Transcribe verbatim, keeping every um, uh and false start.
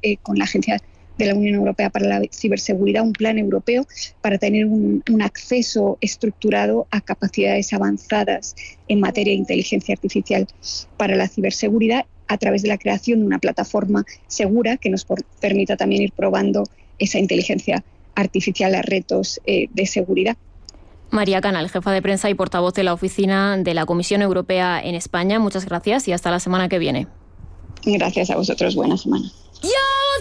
eh, con la Agencia de la Unión Europea para la Ciberseguridad un plan europeo para tener un, un acceso estructurado a capacidades avanzadas en materia de inteligencia artificial para la ciberseguridad, a través de la creación de una plataforma segura que nos por, permita también ir probando esa inteligencia artificial a retos eh, de seguridad. María Canal, jefa de prensa y portavoz de la Oficina de la Comisión Europea en España. Muchas gracias y hasta la semana que viene. Gracias a vosotros. Buena semana.